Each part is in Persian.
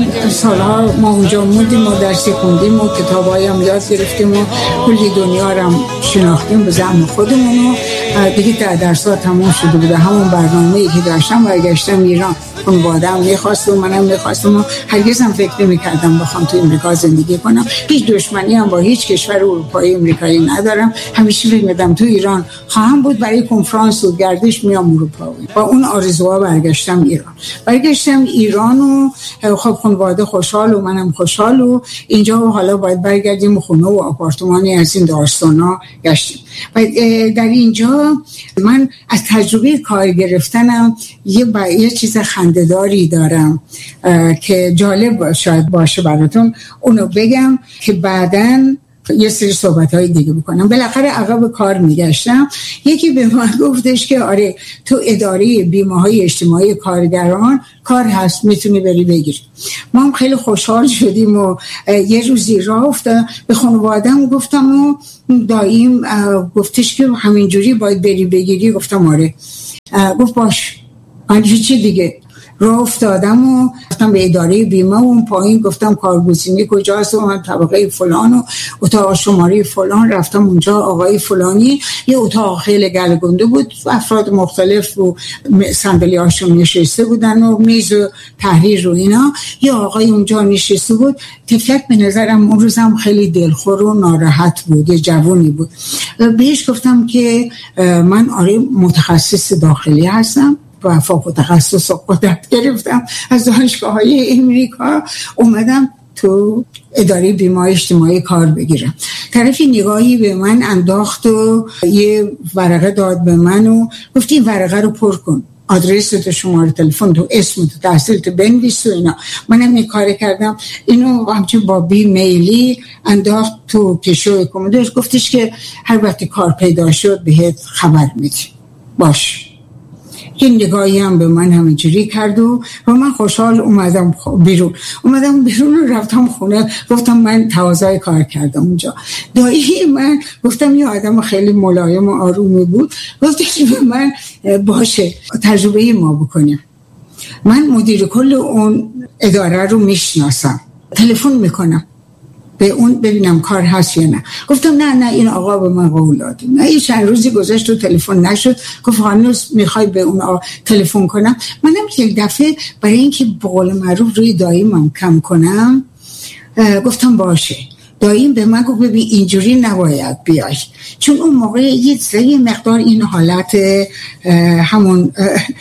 سالها ما اونجا موندیم و درسی خوندیم و کتابایی هم یاد گرفتیم و کلی دنیا رو هم شناختیم به زعم خودمون و دیگه درس‌ها تموم شده بوده. همون برنامه‌ای که داشتم برگشتم ایران. خانواده‌ام می‌خواست و منم می‌خواستم و هرگز هم فکر نمی‌کردم بخوام تو امریکا زندگی کنم. هیچ دشمنی هم با هیچ کشور اروپایی امریکایی ندارم. همیشه فکر می‌کردم تو ایران خواهم بود، برای کنفرانس و گردش میام اروپا. با اون آرزوها برگشتم ایران و خب خانواده خوشحال و منم خوشحال و اینجا و حالا باید برگردیم خونه و آپارتمانی از این داستانا گشتیم. و در اینجا من از تجربه کار گرفتنم یه چیز خنده‌داری دارم که جالب شاید باشه براتون اونو بگم که بعداً یه سری صحبت‌های دیگه بکنم. بالاخره عقب کار میگشتم، یکی به من گفتش که آره تو اداره بیمه‌های اجتماعی کارگران کار هست، میتونی بری بگیری. ما هم خیلی خوشحال شدیم و یه روزی راه افتادم به خانواده‌ام گفتم و داییم گفتش که همینجوری باید بری بگیری. گفتم آره. گفت باش. من چی دیگه راه افتادم و گفتم به اداره بیمه و اون پایین گفتم کارگزینی کجاست و من طبقه فلان و اتاق شماره فلان رفتم اونجا. آقای فلانی یه اتاق خیلی گلگنده بود، افراد مختلف و صندلی‌هاشون نشسته بودن و میز و تحریر و اینا. یه آقای اونجا نشسته بود، تفلک به نظرم اون روزم خیلی دلخور و ناراحت بود، یه جوونی بود. بهش گفتم که من آره متخصص داخلی هستم و فوق تخصص قدرت گرفتم از دانشگاه‌های امریکا، اومدم تو اداره بیمه اجتماعی کار بگیرم. طرفی نگاهی به من انداخت و یه ورقه داد به من و گفت این ورقه رو پر کن، آدرس تو، شماره تلفن تو، اسم تو، تحصیل تو بنویس و اینا. منم این کار کردم. اینو همچنین با بیمیلی انداخت تو کشوی کمدش. گفتش که هر وقت کار پیدا شد بهت خبر میدی. باش. این نگاهی هم به من همینجوری کرد و من خوشحال اومدم بیرون و رفتم خونه. گفتم من تقاضای کار کردم اونجا. دایی من گفتم یه آدم خیلی ملایم و آرومی بود، گفتش به من باشه تجربه ما بکنیم. من مدیر کل اون اداره رو میشناسم، تلفن میکنم به اون ببینم کار هست یا نه. گفتم نه این آقا به من قول داد. نه یه چند روزی گذشت و تلفن نشد. گفت هنوز میخوای به اون آقا تلفن کنم؟ منم یک دفعه برای اینکه به قول معروف روی داییمم کم کنم گفتم باشه. داییم به من گفت ببین اینجوری نباید بیای، چون اون موقع یه مقدار این حالت همون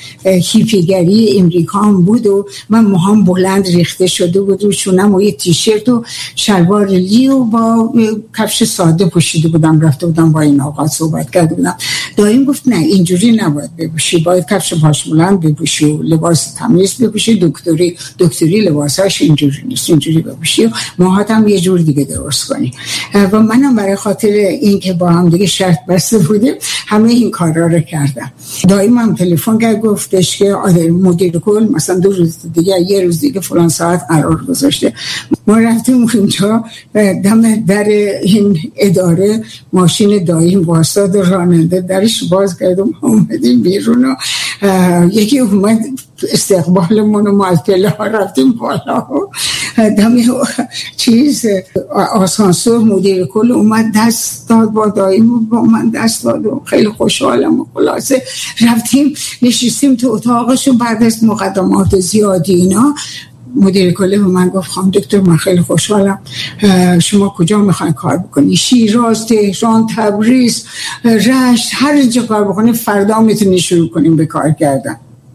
هیپیگری امریکا هم بود و من موهام بلند ریخته شده بود و شونم و یه تیشرت و شلوار لی و با کفش ساده پوشیده بودم. رفته بودم با این آقا صحبت کرده بودم. داییم گفت نه اینجوری نباید بپوشی، باید کفش پاش بلند بپوشی و لباس تمیز بپوشی. دکتری لباساش اینجوری نیست، اینجوری بپوشی و موهاتم یه جور دیگه درست کنی. و منم برای خاطر این که با هم دیگه شرط بسته بودیم همه این کارا رو کردم. دایما هم تلفن کرد گفتش که مدیر کل مثلا 2 روز دیگه یه روز دیگه فلان ساعت قرار گذاشته. ما رفتیم اونجا، دم در این اداره ماشین داییم واسطاد و راننده درش باز کرد و اومدیم بیرون و یکی اومد استقبالمون و ما از پله ها رفتیم بالا و دم آسانسور مدیر کل اومد دست داد با داییم با من دست داد و خیلی خوشحالم و خلاصه رفتیم نشستیم تو اتاقش و بعد از مقدمات زیادی اینا مدیر کل به من گفت خانم دکتر من خیلی خوشحالم، شما کجا میخواین کار بکنی؟ شیراز، تهران، تبریز، رشت، هر جا کار بکنی فردا میتونی شروع کنیم به کار کردن.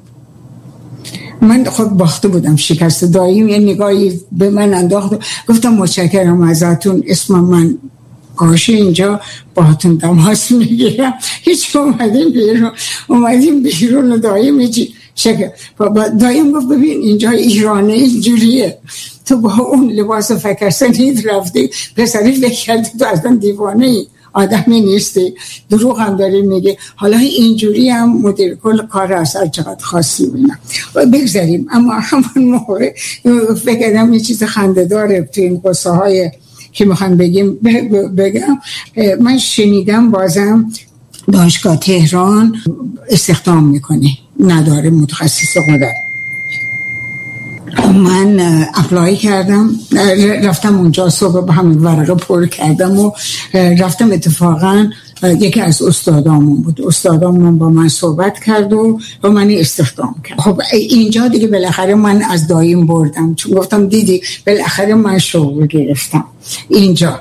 من خود باخته بودم شکست. داییم یه نگاهی به من انداخت. گفتم متشکرم ازتون، اسم من آشه، اینجا باهاتون تماس میگیرم. هیچ اومدیم بیرون و داییم هیچی شکر. داییم گفت ببین اینجا ایرانه اینجوریه، تو با اون لباس فکرسنید رفتی پسری فکر کردی تو اصلا دیوانه ای، آدمی نیستی، دروغ هم داری میگه. حالا اینجوری هم مدیر کل کار اثر چقدر خاصی بینم و بگذاریم. اما همون موقع فکر کردم یه چیز خنده داره تو این قصه های که میخوام بگم. من شنیدم بازم دانشگاه تهران استخدام میکنه، نداره متخصص قدرت. من اپلای کردم، رفتم اونجا صبح به همین ورقه پر کردم و رفتم. اتفاقا یکی از استادامون بود، استادامون با من صحبت کرد و با من استخدام کرد. خب اینجا دیگه بالاخره من از دایم بردم، چون گفتم دیدی بالاخره من شغل گرفتم اینجا.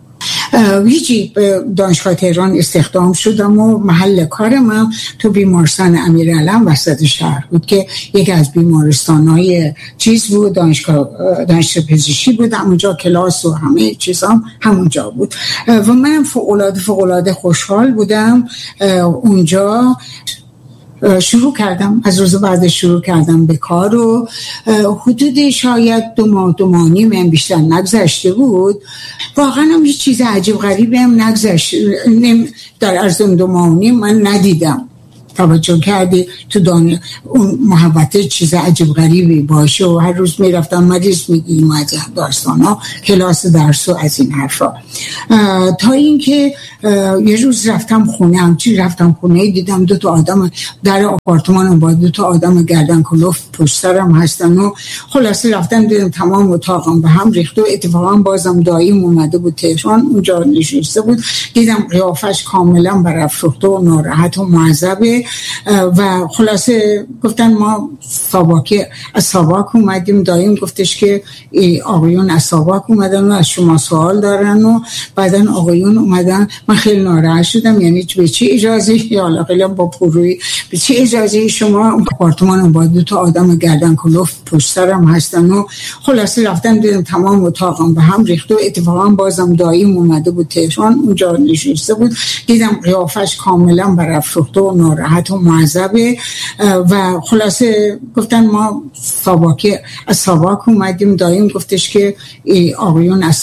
هیچی دانشگاه تهران استخدام شدم و محل کارم تو بیمارستان امیرعلم وسط شهر بود که یکی از بیمارستان‌های چیز بود، دانشگاه پزشکی بود. همونجا کلاس و همه چیزام همونجا بود و من فوق‌العاده خوشحال بودم. اونجا شروع کردم، از روز بعد شروع کردم به کار و حدود شاید 2 ماه من بیشتر نگذشته بود. واقعا هم هیچ چیز عجیب غریبی هم نگذشت، در عرض 2 ماه من ندیدم. توجه کردی تو اون محبته چیز عجیب غریبی باشه و هر روز میرفتم مریض میگیم از داستان ها، کلاس درس و از این حرفا. تا اینکه یه روز رفتم خونه دیدم 2 آدم در آپارتمانم با 2 آدم گردن کلفت پشت سرم هستن و خلاصه رفتم دیدم تمام اتاقم به هم ریخت و اتفاقا بازم داییم اومده بود تهران، اونجا نشسته بود. دیدم قیافش کاملا برافروخته و ناراحت و معذبه و خلاصه گفتن ما از ساواک اومدیم. دایم گفتش که آقایون از ساواک اومدن و از شما سوال دارن و بعدن آقایون اومدن. من خیلی ناراحت شدم، یعنی به چه اجازه، یا حالا خیلی با پروی به چه اجازه شما آپارتمانم با 2 آدم گردن کلفت پشت سرم هستن و خلاصه رفتم دیدم تمام اتاقم به هم ریخت و اتفاقا بازم دایم اومده بود تهران، اونجا نشسته بود. دیدم قیافش کاملا برافروخته و ناراحت و معذبه و خلاصه گفتن ما از ساواک اومدیم. دایم گفتش که آقایون از